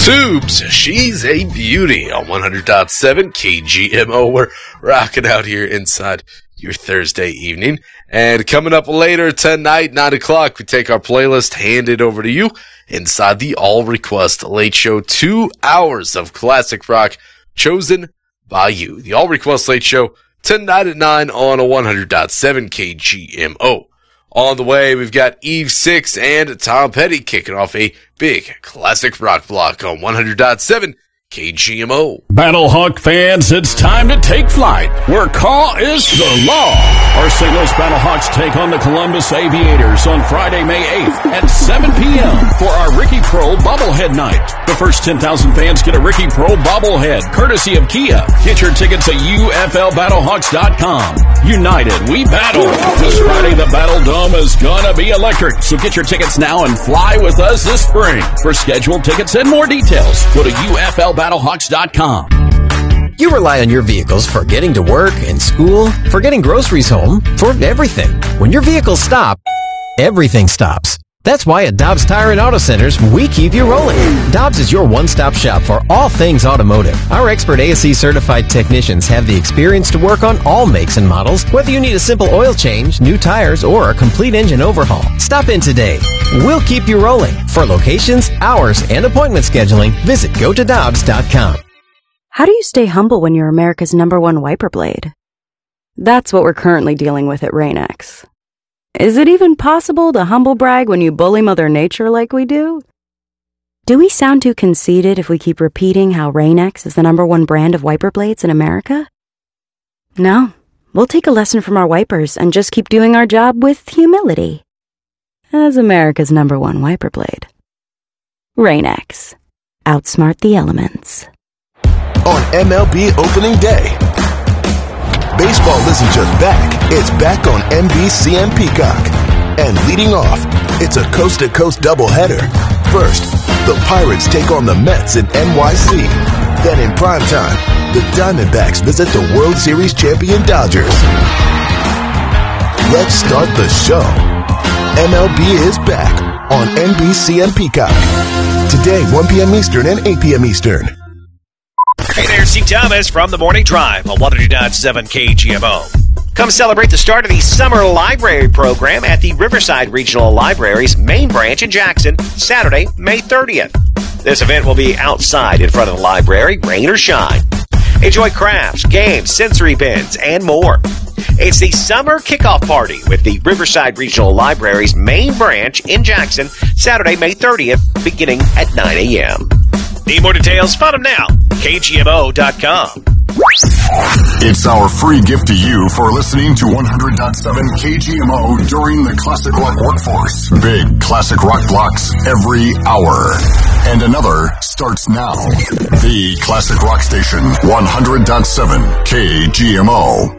Tubes, she's a beauty on 100.7 KGMO. We're rocking out here inside your Thursday evening. And coming up later tonight, 9 o'clock, we take our playlist, hand it over to you inside the All Request Late Show. 2 hours of classic rock chosen by you. The All Request Late Show tonight at 9 on a 100.7 KGMO. On the way, we've got Eve 6 and Tom Petty kicking off a big classic rock block on 100.7 KGMO. Battlehawk fans, it's time to take flight, where caw is the law. Our St. Louis Battlehawks take on the Columbus Aviators on Friday, May 8th at 7 p.m. for our Ricky Pro Bobblehead Night. The first 10,000 fans get a Ricky Pro Bobblehead, courtesy of Kia. Get your tickets at UFLBattlehawks.com. United, we battle. This Friday, the Battle Dome is gonna be electric, so get your tickets now and fly with us this spring. For scheduled tickets and more details, go to UFLBattlehawks.com. You rely on your vehicles for getting to work and school, for getting groceries home, for everything. When your vehicles stop, everything stops. That's why at Dobbs Tire and Auto Centers, we keep you rolling. Dobbs is your one-stop shop for all things automotive. Our expert ASE certified technicians have the experience to work on all makes and models, whether you need a simple oil change, new tires, or a complete engine overhaul. Stop in today. We'll keep you rolling. For locations, hours, and appointment scheduling, visit gotodobbs.com. How do you stay humble when you're America's #1 wiper blade? That's what we're currently dealing with at Rain-X. Is it even possible to humble brag when you bully Mother Nature like we do? Do we sound too conceited if we keep repeating how Rain-X is the #1 brand of wiper blades in America? No, we'll take a lesson from our wipers and just keep doing our job with humility. As America's #1 wiper blade. Rain-X. Outsmart the elements. On MLB opening day, baseball isn't just back, it's back on NBC and Peacock. And leading off, it's a coast-to-coast doubleheader. First, the Pirates take on the Mets in NYC. Then in primetime, the Diamondbacks visit the World Series champion Dodgers. Let's start the show. MLB is back on NBC and Peacock. Today, 1 p.m. Eastern and 8 p.m. Eastern. Hey there, Steve Thomas from The Morning Drive on 100.7 KGMO. Come celebrate the start of the Summer Library Program at the Riverside Regional Library's main branch in Jackson, Saturday, May 30th. This event will be outside in front of the library, rain or shine. Enjoy crafts, games, sensory bins, and more. It's the Summer Kickoff Party with the Riverside Regional Library's main branch in Jackson, Saturday, May 30th, beginning at 9 a.m. Need more details? Find them now. KGMO.com. It's our free gift to you for listening to 100.7 KGMO during the Classic Rock Workforce. Big classic rock blocks every hour. And another starts now. The Classic Rock Station, 100.7 KGMO.